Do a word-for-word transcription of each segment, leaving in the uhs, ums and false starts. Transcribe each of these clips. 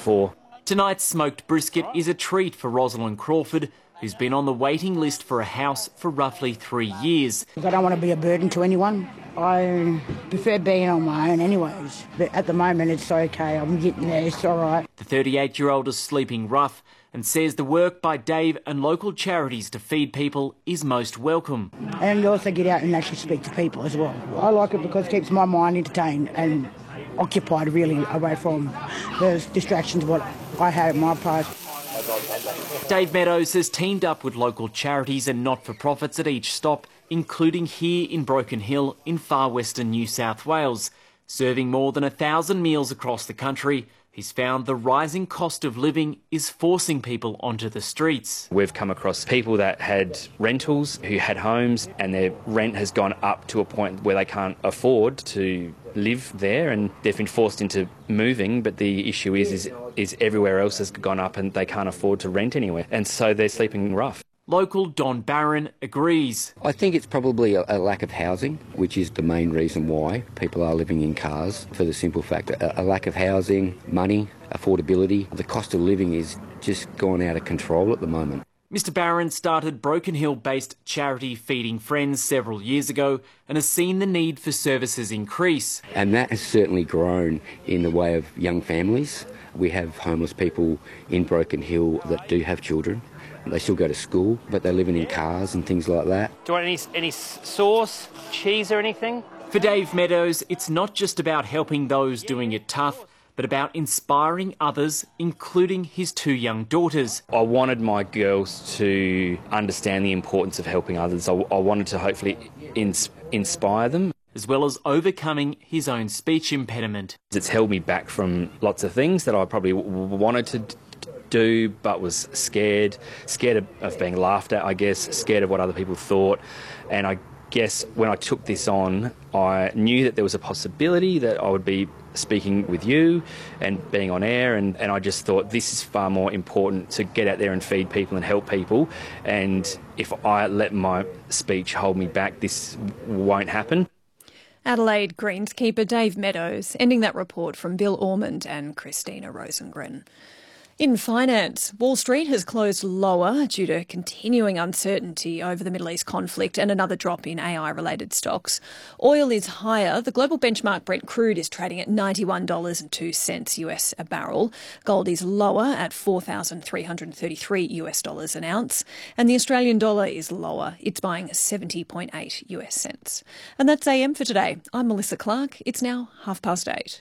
before. Tonight's smoked brisket is a treat for Rosalind Crawford, who's been on the waiting list for a house for roughly three years. I don't want to be a burden to anyone. I prefer being on my own anyways, but at the moment it's okay. I'm getting there, it's all right. The thirty-eight-year-old is sleeping rough and says the work by Dave and local charities to feed people is most welcome. And you also get out and actually speak to people as well. I like it because it keeps my mind entertained and occupied really away from the distractions what I had in my past. Dave Meadows has teamed up with local charities and not-for-profits at each stop, including here in Broken Hill in far western New South Wales. Serving more than a thousand meals across the country, he's found the rising cost of living is forcing people onto the streets. We've come across people that had rentals, who had homes, and their rent has gone up to a point where they can't afford to live there, and they've been forced into moving, but the issue is, is, is everywhere else has gone up and they can't afford to rent anywhere, and so they're sleeping rough. Local Don Barron agrees. I think it's probably a, a lack of housing, which is the main reason why people are living in cars, for the simple fact that a, a lack of housing, money, affordability. The cost of living is just gone out of control at the moment. Mister Barron started Broken Hill-based charity Feeding Friends several years ago and has seen the need for services increase. And that has certainly grown in the way of young families. We have homeless people in Broken Hill that do have children. They still go to school, but they're living in cars and things like that. Do you want any, any sauce, cheese or anything? For Dave Meadows, it's not just about helping those doing it tough, but about inspiring others, including his two young daughters. I wanted my girls to understand the importance of helping others. I, I wanted to hopefully ins- inspire them. As well as overcoming his own speech impediment. It's held me back from lots of things that I probably w- wanted to d- do, but was scared, scared of, of being laughed at, I guess, scared of what other people thought. And I guess when I took this on, I knew that there was a possibility that I would be speaking with you and being on air, and, and I just thought this is far more important to get out there and feed people and help people, and if I let my speech hold me back, this won't happen. Adelaide greenskeeper Dave Meadows, ending that report from Bill Ormond and Christina Rosengren. In finance, Wall Street has closed lower due to continuing uncertainty over the Middle East conflict and another drop in A I-related stocks. Oil is higher. The global benchmark Brent crude is trading at ninety-one dollars and two cents U S a barrel. Gold is lower at four thousand three hundred thirty-three U S dollars an ounce. And the Australian dollar is lower. It's buying seventy point eight U S cents. And that's A M for today. I'm Melissa Clark. It's now half past eight.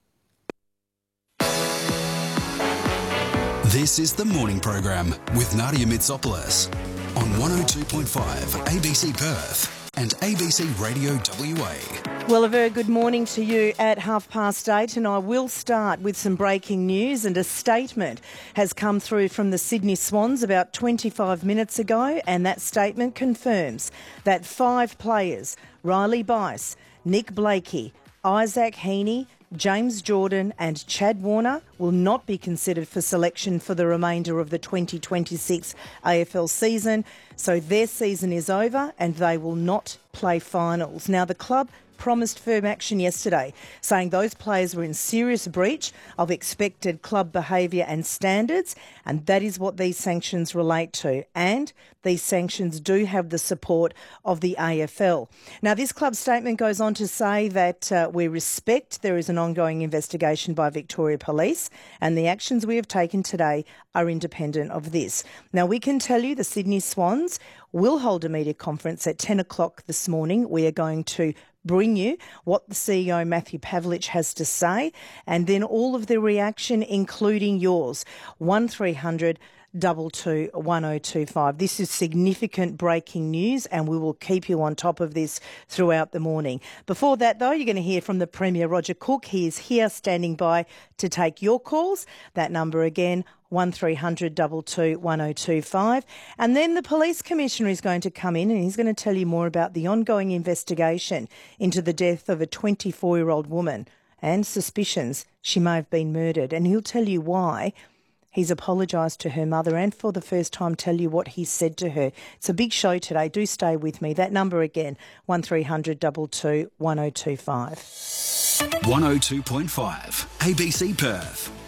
This is the morning program with Nadia Mitsopoulos on one oh two point five A B C Perth and A B C Radio W A. Well, a very good morning to you at half past eight, and I will start with some breaking news. And a statement has come through from the Sydney Swans about twenty-five minutes ago, and that statement confirms that five players, Riley Bice, Nick Blakey, Isaac Heaney, James Jordan and Chad Warner will not be considered for selection for the remainder of the twenty twenty-six A F L season. So their season is over and they will not play finals. Now, the club promised firm action yesterday, saying those players were in serious breach of expected club behaviour and standards, and that is what these sanctions relate to. And these sanctions do have the support of the A F L. Now, this club statement goes on to say that uh, we respect there is an ongoing investigation by Victoria Police, and the actions we have taken today are independent of this. Now, we can tell you the Sydney Swans will hold a media conference at ten o'clock this morning. We are going to bring you what the C E O Matthew Pavlich has to say, and then all of the reaction, including yours. one three hundred two two one oh two five. This is significant breaking news, and we will keep you on top of this throughout the morning. Before that, though, you're going to hear from the Premier, Roger Cook. He is here standing by to take your calls. That number again, one three hundred two two one oh two five. And then the Police Commissioner is going to come in and he's going to tell you more about the ongoing investigation into the death of a twenty-four-year-old woman and suspicions she may have been murdered. And he'll tell you why. He's apologised to her mother and for the first time tell you what he said to her. It's a big show today. Do stay with me. That number again, one three hundred two two one oh two five. one oh two point five A B C Perth.